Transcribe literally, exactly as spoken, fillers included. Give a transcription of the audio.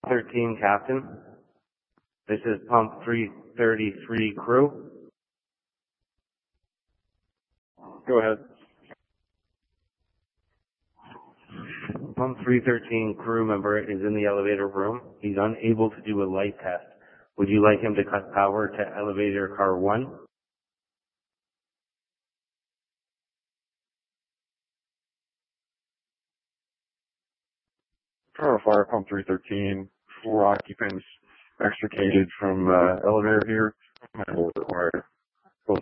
thirteen, Captain. This is pump three thirty-three crew. Go ahead. Pump three thirteen crew member is in the elevator room. He's unable to do a light test. Would you like him to cut power to elevator car one? Colonel Fire Pump three thirteen, four occupants extricated from uh, elevator here. My will required.